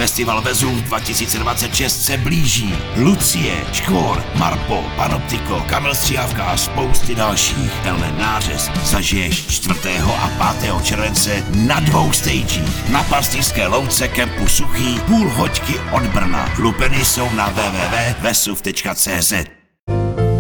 Festival Vezuv 2026 se blíží. Lucie, Škvor, Marpo, Panoptiko, Kamil Stříhavka a spousty dalších. Tenhle nářez zažiješ 4. a 5. července na 2 stagích. Na Pastýřské louce kempu Suchý, půl hoďky od Brna. Lupeny jsou na www.vesuv.cz.